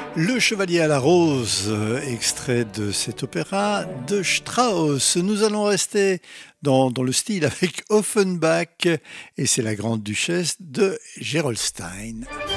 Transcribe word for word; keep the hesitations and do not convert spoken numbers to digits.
Le Chevalier à la Rose, euh, extrait de cet opéra de Strauss. Nous allons rester dans, dans le style avec Offenbach et c'est la Grande Duchesse de Gerolstein.